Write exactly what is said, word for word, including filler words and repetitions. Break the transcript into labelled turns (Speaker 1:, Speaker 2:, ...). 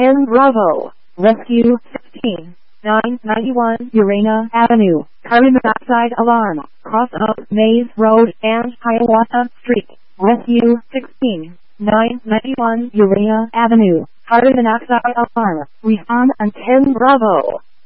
Speaker 1: ten Bravo. Rescue sixteen nine ninety-one Urana Avenue. Carbon monoxide alarm. Cross of Maze Road and Hiawatha Street. Rescue sixteen nine ninety-one Urana Avenue. Carbon monoxide alarm. Respond on ten Bravo.